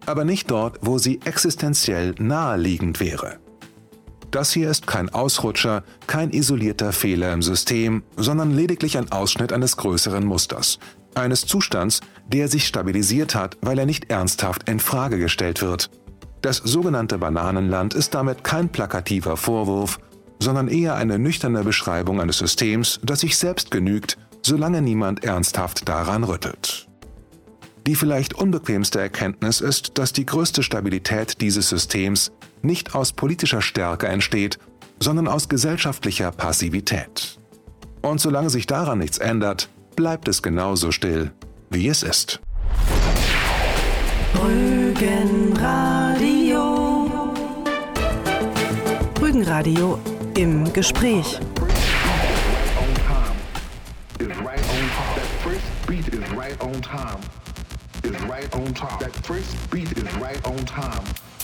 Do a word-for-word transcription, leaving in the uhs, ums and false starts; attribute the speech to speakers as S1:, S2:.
S1: aber nicht dort, wo sie existenziell naheliegend wäre. Das hier ist kein Ausrutscher, kein isolierter Fehler im System, sondern lediglich ein Ausschnitt eines größeren Musters, eines Zustands, der sich stabilisiert hat, weil er nicht ernsthaft in Frage gestellt wird. Das sogenannte Bananenland ist damit kein plakativer Vorwurf, sondern eher eine nüchterne Beschreibung eines Systems, das sich selbst genügt, solange niemand ernsthaft daran rüttelt. Die vielleicht unbequemste Erkenntnis ist, dass die größte Stabilität dieses Systems nicht aus politischer Stärke entsteht, sondern aus gesellschaftlicher Passivität. Und solange sich daran nichts ändert, bleibt es genauso still, wie es ist.
S2: Rügenradio. Rügenradio im Gespräch.
S3: Is right on top. That first beat is right on time.